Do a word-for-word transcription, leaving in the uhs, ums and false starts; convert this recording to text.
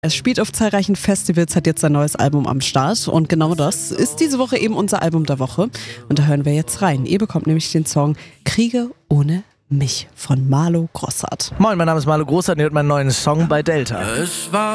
Es spielt auf zahlreichen Festivals, hat jetzt sein neues Album am Start und genau das ist diese Woche eben unser Album der Woche und da hören wir jetzt rein. Ihr bekommt nämlich den Song Kriege ohne mich von Marlo Grossart. Moin, mein Name ist Marlo Grossart und ihr hört meinen neuen Song bei Delta. Es war